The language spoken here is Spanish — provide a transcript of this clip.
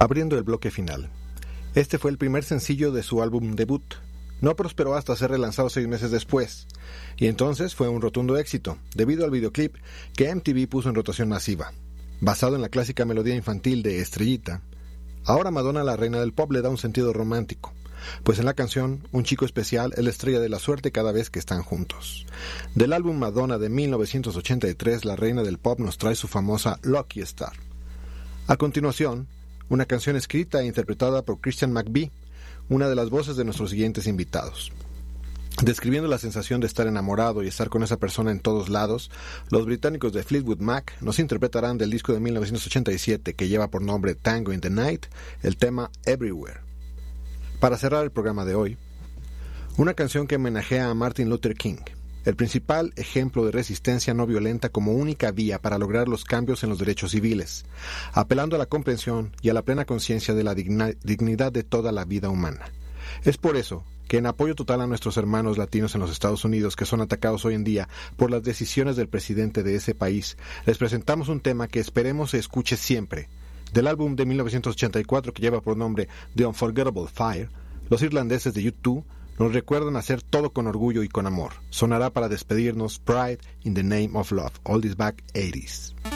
abriendo el bloque final. Este fue el primer sencillo de su álbum debut. No prosperó hasta ser relanzado 6 meses después, y entonces fue un rotundo éxito, debido al videoclip que MTV puso en rotación masiva. Basado en la clásica melodía infantil de Estrellita, ahora Madonna, la reina del pop, le da un sentido romántico, pues en la canción, un chico especial es la estrella de la suerte cada vez que están juntos. Del álbum Madonna de 1983, la reina del pop nos trae su famosa Lucky Star. A continuación, una canción escrita e interpretada por Christian McVie, una de las voces de nuestros siguientes invitados. Describiendo la sensación de estar enamorado y estar con esa persona en todos lados, los británicos de Fleetwood Mac nos interpretarán del disco de 1987 que lleva por nombre Tango in the Night, el tema Everywhere. Para cerrar el programa de hoy, una canción que homenajea a Martin Luther King, el principal ejemplo de resistencia no violenta como única vía para lograr los cambios en los derechos civiles, apelando a la comprensión y a la plena conciencia de la dignidad de toda la vida humana. Es por eso que, en apoyo total a nuestros hermanos latinos en los Estados Unidos que son atacados hoy en día por las decisiones del presidente de ese país, les presentamos un tema que esperemos se escuche siempre. Del álbum de 1984 que lleva por nombre The Unforgettable Fire, los irlandeses de U2 nos recuerdan hacer todo con orgullo y con amor. Sonará para despedirnos Pride in the Name of Love, All This Back 80s.